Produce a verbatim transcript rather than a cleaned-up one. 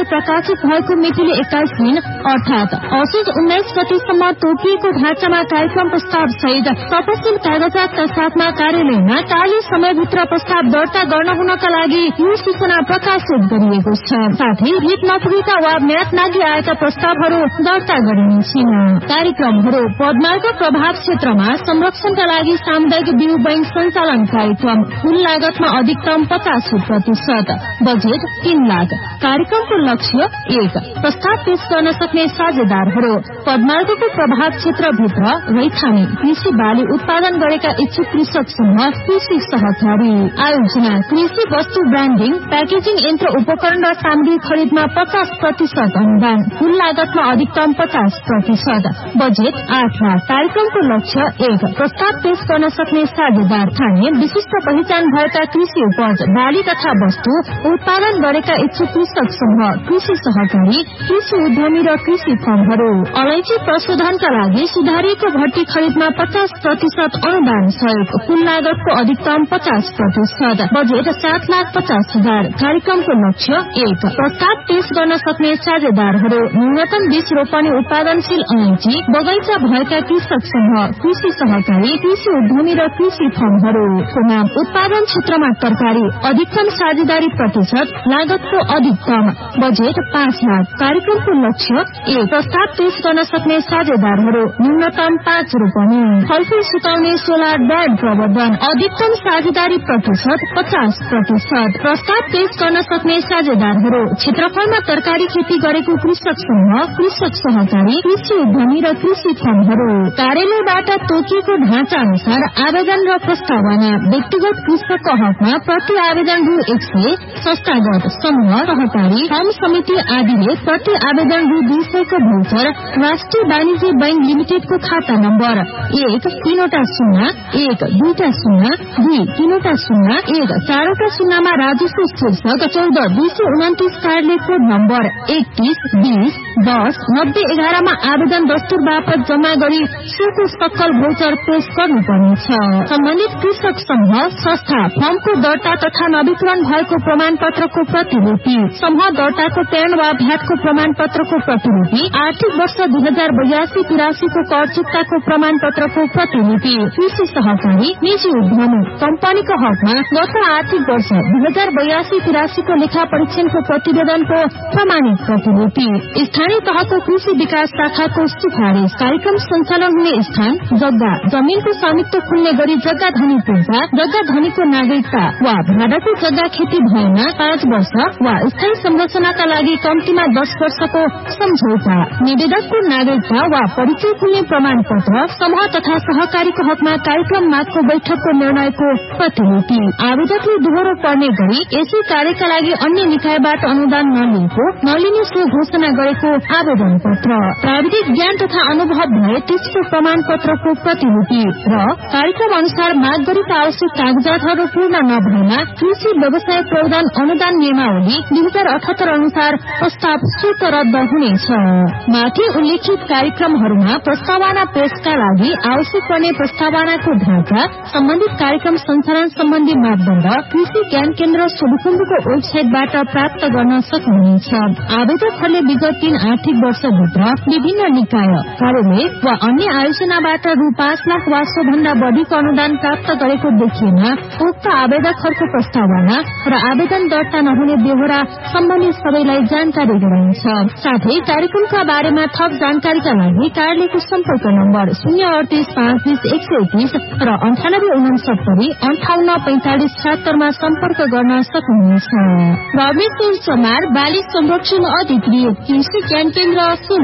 प्रकाशित भएको मितिले एक्काइस दिन अर्थात असोज उन्नाइस गतेसम्म तोकिएको ढाँचामा कार्यक्रम प्रस्ताव सहित तपसिल कागजातका साथमा कार्यालयमा कार्य समयभित्र प्रस्ताव दर्ता गर्न हुनका लागि यो सूचना प्रकाशित गरिएको छ। साथै रिट नपुगेका वा म्याद नागी आएका प्रस्तावहरू दर्ता गरिने छैन। कार्यक्रमहरू पदमार्ग प्रभाव क्षेत्रमा संरक्षणका लागि सामुदायिक बिउ बैंक सञ्चालन कार्यक्रम कुल लागतमा अधिकतम पचास प्रतिशत बजेट तीन लाख। कार्यक्रमको लक्ष्य एक प्रस्ताव पेश गर्न सक्ने साझेदारहरू पदमार्गको प्रभाव क्षेत्रभित्र रैथाने कृषि बाली उत्पादन गरेका इच्छुक कृषक समूह कृषि सहकारी। आयोजना कृषि वस्तु ब्रान्डिङ प्याकेजिङ यन्त्र उपकरण र सामग्री खरिदमा पचास प्रतिशत अनुदान कुल लागतमा अधिकतम पचास प्रतिशत बजेट आठ लाख। कार्यक्रमको लक्ष्य एक प्रस्ताव पेश गर्न सक्ने साझेदार ठाने विशिष्ट पहिचान भएका कृषि उपज बाली तथा वस्तु उत्पादन गरेका इच्छुक कृषक समूह कृषि सहकारी कृषि उद्यमी र कृषि फर्महरू। अलैँची प्रशोधनका लागि सुधारिएको भट्टी खरिदमा पचास प्रतिशत अनुदान सहयोग कुल लागतको अधिकतम पचास प्रतिशत बजेट सात लाख पचास हजार। कार्यक्रमको लक्ष्य एक प्रस्ताव पेश गर्न सक्ने साझेदारहरू न्यूनतम बीस रोपनी उत्पादनशील अलैँची बगैँचा भएका कृषक समूह कृषि सहकारी कृषि उद्यमी र कृषि फर्महरू। नाम उत्पादन क्षेत्रमा तरकारी अधिकतम साझेदारी प्रतिशत लागतको अधिकतम बजेट पाँच लाख। कार्यक्रमको लक्ष्य एक प्रस्ताव पेश गर्न सक्ने साझेदारहरू न्यूनतम पाँच रोपनी फलफूल सुकाउने सोलर ब्याड प्रवर्धन अधिकतम साझेदारी प्रतिशत पचास प्रतिशत। प्रस्ताव पेश गर्न सक्ने साझेदारहरू क्षेत्रफलमा तरकारी खेती गरेको कृषक समूह कृषक सहकारी कृषि उद्यमी र कृषि फर्महरू। कार्यालयबाट तोकिएको ढाँचा अनुसार आवेदन र प्रस्तावना व्यक्तिगत कृषकको हकमा प्रति आवेदन रु एक सय संस्थागत समूह सहकारी फर्म समिति आदिले प्रति आवेदन रु दुई सयको भौचर राष्ट्रिय वाणिज्य बैंक लिमिटेडको खाता नम्बर एक तीनवटा शून्य एक दुईटा शून्य दुई तीनवटा शून्य एक चारवटा शून्यमा राजस्व शीर्षक चौध दुई सय उन्तिस कार्यालय कोड नम्बर एकतीस बीस दस नब्बे एघारमा आवेदन दस्तुर बापत जम्मा गरी सोको सक्कल भौचर पेश गर्नुपर्नेछ। सम्बन्धित कृषक समूह संस्था फर्मको दर्ता तथा नवीकरण भएको प्रमाण पत्रको प्रतिलिपि समूह दर्ताको प्यान वा भ्याटको प्रमाण पत्रको प्रतिलिपि आर्थिक वर्ष दुई हजार बयासी तिरासीको कर चुक्ताको प्रमाण पत्रको प्रतिलिपि कृषि सहकारी निजी उद्यमी कम्पनीको हकमा गत आर्थिक वर्ष दुई हजार बयासी तिरासीको लेखा परीक्षणको प्रतिवेदनको प्रमाणित प्रतिलिपि स्थानीय तहको कृषि विकास शाखाको सिफारिश कार्यक्रम सञ्चालन हुने स्थान जग्गा जमीनको स्वामित्व खुल्ने गरी जग्गा धनी पूर्जा जग्गा धनीको नागरिकता वा भाडाको जग्गा खेती भएन पाँच वर्ष वा स्थायी संरचनाका लागि कम्तीमा दस वर्षको सम्झौता निवेदकको नागरिकता वा परिचय खुल्ने प्रमाण पत्र समूह तथा सहकारीको हकमा कार्यक्रम मागको बैठकको निर्णयको प्रतिलिपि आवेदकले दोहोरो पर्ने गरी यसै कार्यका लागि अन्य निकायबाट अनुदान नलिएको नलिने सो घोषणा गरेको आवेदन पत्र प्राविधिक ज्ञान तथा अनुभव भए त्यसको प्रमाण पत्रको प्रतिलिपि र कार्यक्रम अनुसार माग गरेका आवश्यक कागजातहरू पूर्ण नभएमा कृषि व्यवसाय प्रदान अनुदान नियमावली दुई हजार अठहत्तर अनुसार प्रस्ताव स्वत रद्द हुनेछ। माथि उल्लेखित कार्यक्रमहरूमा प्रस्तावना पेशका लागि आवश्यक पर्ने प्रस्तावनाको ढाँचा सम्बन्धित कार्यक्रम सञ्चालन सम्बन्धी मापदण्ड कृषि ज्ञान केन्द्र सोलुखुम्बुको वेबसाइटबाट प्राप्त गर्न सक्नुहुनेछ। आवेदकहरूले विगत तीन आर्थिक वर्षभित्र विभिन्न निकाय कार्यालय वा अन्य आयोजनाबाट रु पाँच लाख वा सोभन्दा बढ़ीको अनुदान प्राप्त गरेको देखिएमा उक्त आवेदकहरूको प्रस्तावना र आवेदन दर्ता नहुने बेहोरा सम्बन्धित सबैलाई जानकारी गराइन्छ। साथै कार्यक्रमका बारेमा थप जानकारीका लागि कार्यालयको सम्पर्क नम्बर शून्य अडतीस पाँच बीस एक सय तीस र अन्ठानब्बे उनसत्तरी अन्ठाउन्न पैंतालिस छहत्तरमा सम्पर्क गर्न सक्नुहुनेछ। रमेश चमार बाली संरक्षण अधिकृत कृषि ज्ञान केन्द्र